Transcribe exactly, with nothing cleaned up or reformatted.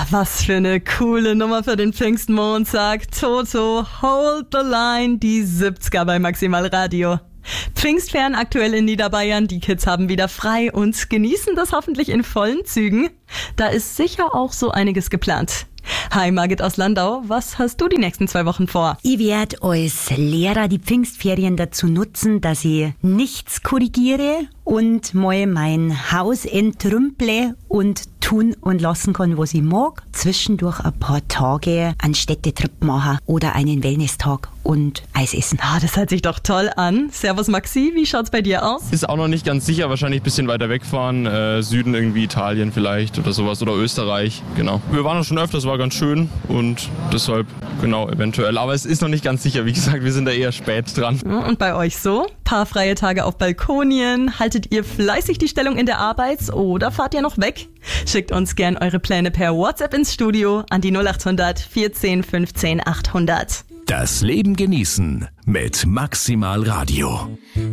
Was für eine coole Nummer für den Pfingstmontag. Toto, Hold the Line, die siebziger bei Maximal Radio. Pfingstferien aktuell in Niederbayern, die Kids haben wieder frei und genießen das hoffentlich in vollen Zügen. Da ist sicher auch so einiges geplant. Hi Margit aus Landau, was hast du die nächsten zwei Wochen vor? Ich werde als Lehrer die Pfingstferien dazu nutzen, dass ich nichts korrigiere und mal mein Haus entrümple und tun und lassen kann, was ich mag. Zwischendurch ein paar Tage einen Städtetrip machen oder einen Wellness-Tag und Eis essen. Ah, das hört sich doch toll an. Servus Maxi, wie schaut's bei dir aus? Ist auch noch nicht ganz sicher, wahrscheinlich ein bisschen weiter wegfahren. Äh, Süden irgendwie, Italien vielleicht oder sowas oder Österreich, genau. Wir waren auch schon öfters, war ganz schön und deshalb, genau, eventuell. Aber es ist noch nicht ganz sicher, wie gesagt, wir sind da eher spät dran. Und bei euch so? Paar freie Tage auf Balkonien? Haltet ihr fleißig die Stellung in der Arbeit oder fahrt ihr noch weg? Schickt uns gern eure Pläne per WhatsApp ins Studio an die null acht hundert vierzehn fünfzehn achthundert. Das Leben genießen mit Maximal Radio.